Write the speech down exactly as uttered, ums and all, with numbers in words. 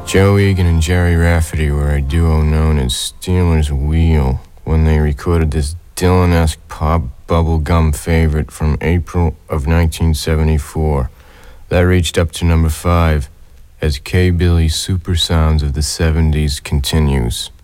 Joe Egan and Jerry Rafferty were a duo known as Steeler's Wheel when they recorded this Dylan-esque pop bubblegum favorite from April of nineteen seventy-four. That reached up to number five as K-Billy's Super Sounds of the seventies continues.